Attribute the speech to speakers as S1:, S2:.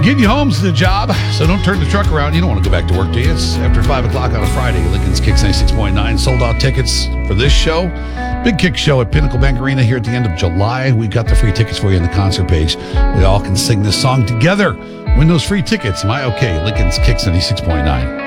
S1: Getting you home's the job, so don't turn the truck around. You don't want to go back to work, do you? It's after 5 o'clock on a Friday. Lincoln's Kicks 96.9 sold out tickets for this show. Big Kick show at Pinnacle Bank Arena here at the end of July. We got the free tickets for you on the concert page. We all can sing this song together. Win those free tickets. Am I okay? Lincoln's Kicks 96.9.